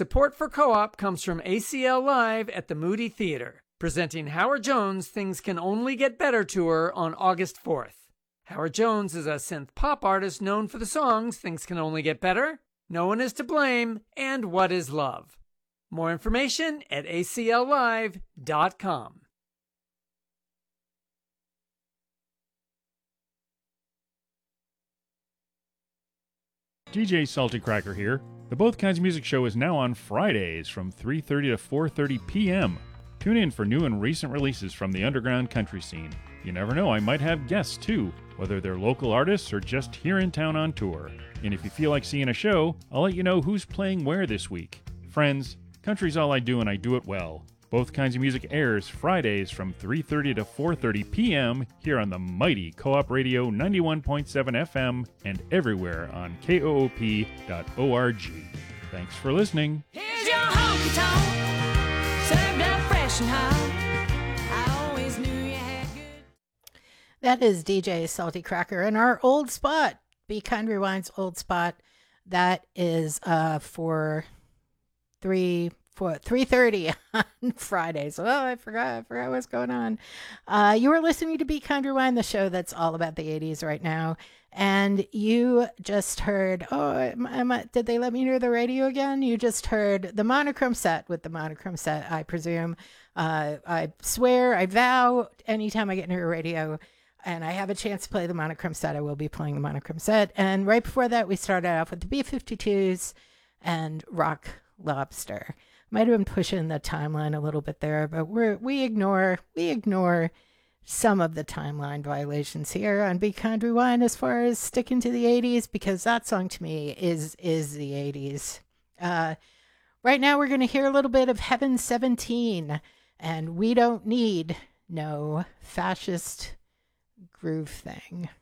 Support for Co-op comes from ACL Live at the Moody Theater, presenting Howard Jones' Things Can Only Get Better tour on August 4th. Howard Jones is a synth pop artist known for the songs Things Can Only Get Better, No One Is to Blame, and What Is Love. More information at acllive.com. DJ Salty Cracker here. The Both Kinds of Music show is now on Fridays from 3:30 to 4:30 p.m. Tune in for new and recent releases from the underground country scene. You never know, I might have guests too, whether they're local artists or just here in town on tour. And if you feel like seeing a show, I'll let you know who's playing where this week. Friends, country's all I do and I do it well. Both Kinds of Music airs Fridays from 3:30 to 4:30 p.m. here on the mighty Co-op Radio 91.7 FM and everywhere on koop.org. Thanks for listening. Here's your honky tonk, served up fresh and hot. I always knew you had good. That is DJ Salty Cracker and our old spot, Be Kind Rewind's old spot. That is for 3:30 on Fridays. Oh, I forgot what's going on. You are listening to Be Kind Rewind, the show that's all about the 80s right now. And you just heard, did they let me hear the radio again? You just heard the Monochrome set with the Monochrome set, I presume. I swear, I vow, anytime I get near a radio and I have a chance to play the Monochrome set, I will be playing the Monochrome set. And right before that, we started off with the B-52s and Rock Lobster. Might have been pushing the timeline a little bit there, but we ignore some of the timeline violations here on Be Kind Rewind as far as sticking to the 80s, because that song to me is the 80s. Right now we're going to hear a little bit of Heaven 17, and We Don't Need No Fascist Groove Thing.